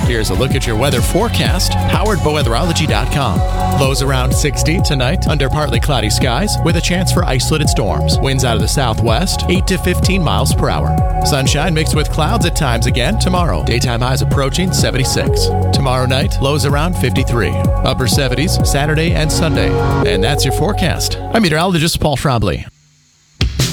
Here's a look at your weather forecast, powered by weatherology.com. Lows around 60 tonight under partly cloudy skies with a chance for isolated storms. Winds out of the southwest, 8 to 15 miles per hour. Sunshine mixed with clouds at times again tomorrow. Daytime highs approaching 76. Tomorrow night, lows around 53. Upper 70s Saturday and Sunday. And that's your forecast. I'm meteorologist Paul Schrabley.